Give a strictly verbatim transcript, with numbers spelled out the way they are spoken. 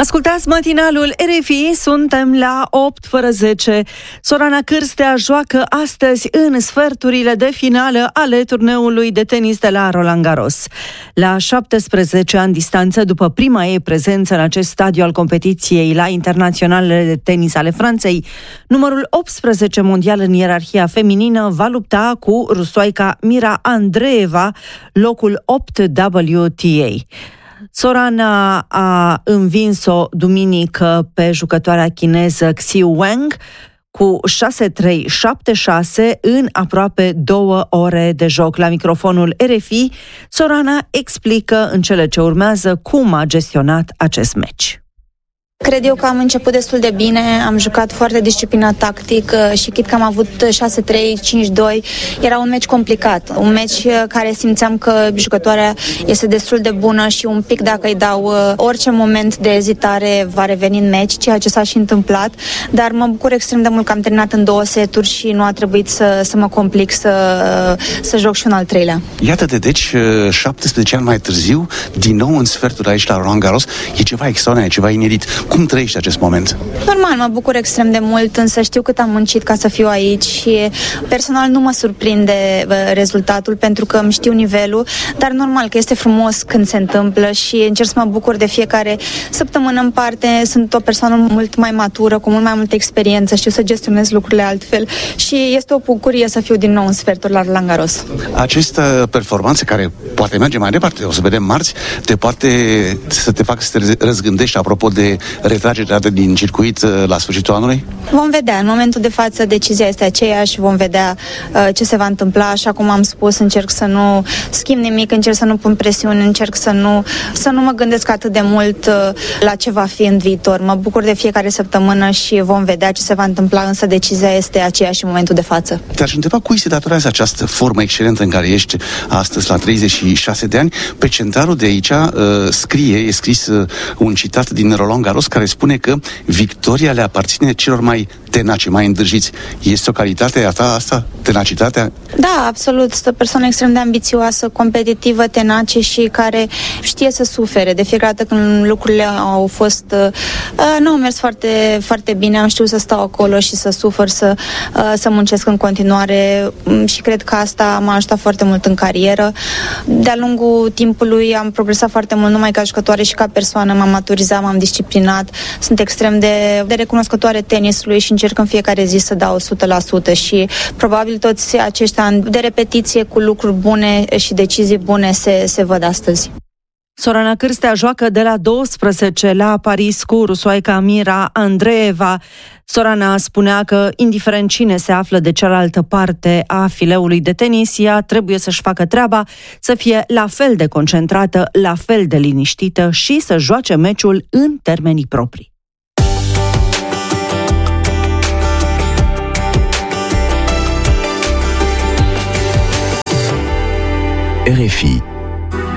Ascultați matinalul R F I, suntem la opt fără zece. Sorana Cârstea joacă astăzi în sferturile de finală ale turneului de tenis de la Roland Garros. La șaptesprezece ani distanță, după prima ei prezență în acest stadiu al competiției la internaționalele de tenis ale Franței, numărul optsprezece mondial în ierarhia feminină va lupta cu rusoaica Mira Andreeva, locul opt W T A. Sorana a învins-o duminică pe jucătoarea chineză Xiu Wang cu șase trei șapte șase în aproape două ore de joc. La microfonul R F I, Sorana explică în cele ce urmează cum a gestionat acest meci. Cred eu că am început destul de bine, am jucat foarte disciplinat tactic și chit că am avut șase trei, cinci doi, era un meci complicat, un meci care simțeam că jucătoarea este destul de bună și un pic dacă îi dau orice moment de ezitare va reveni în meci, ceea ce s-a și întâmplat, dar mă bucur extrem de mult că am terminat în două seturi și nu a trebuit să, să mă complic să, să joc și un al treilea. Iată-te, deci, șaptesprezece ani mai târziu, din nou în sferturi aici la Roland Garros, e ceva extraordinar, e ceva inedit. Cum trăiești acest moment? Normal, mă bucur extrem de mult, însă știu cât am muncit ca să fiu aici și personal nu mă surprinde rezultatul pentru că îmi știu nivelul, dar normal că este frumos când se întâmplă și încerc să mă bucur de fiecare săptămână în parte. Sunt o persoană mult mai matură, cu mult mai multă experiență, știu să gestionez lucrurile altfel și este o bucurie să fiu din nou în sferturi la Roland Garros. Această performanță care poate merge mai departe, o să vedem marți, te poate să te facă să te răzgândești apropo de retragerea din circuit la sfârșitul anului? Vom vedea. În momentul de față decizia este aceeași, vom vedea uh, ce se va întâmpla. Așa cum am spus, încerc să nu schimb nimic, încerc să nu pun presiuni, încerc să nu, să nu mă gândesc atât de mult uh, la ce va fi în viitor. Mă bucur de fiecare săptămână și vom vedea ce se va întâmpla, însă decizia este aceeași în momentul de față. Te-aș întreba cui se datorează această formă excelentă în care ești astăzi la treizeci și șase de ani. Pe centralul de aici uh, scrie, e scris uh, un citat din Roland Garros care spune că victoria le aparține celor mai tenaci, mai îndrăjiți. Este o calitate a ta asta, tenacitatea? Da, absolut. Este o persoană extrem de ambițioasă, competitivă, tenace și care știe să sufere. De fiecare dată când lucrurile au fost uh, nu au mers foarte, foarte bine, am știut să stau acolo și să sufăr, să, uh, să muncesc în continuare și cred că asta m-a ajutat foarte mult în carieră. De-a lungul timpului am progresat foarte mult, numai ca jucătoare și ca persoană, m-am maturizat, m-am disciplinat. Sunt extrem de, de recunoscătoare tenisului și încerc în fiecare zi să dau o sută la sută și probabil toți acești ani de repetiție cu lucruri bune și decizii bune se, se văd astăzi. Sorana Cârstea joacă de la douăsprezece la Paris cu rusoaica Mira Andreeva. Sorana spunea că, indiferent cine se află de cealaltă parte a fileului de tenis, ea trebuie să-și facă treaba, să fie la fel de concentrată, la fel de liniștită și să joace meciul în termenii proprii. R F I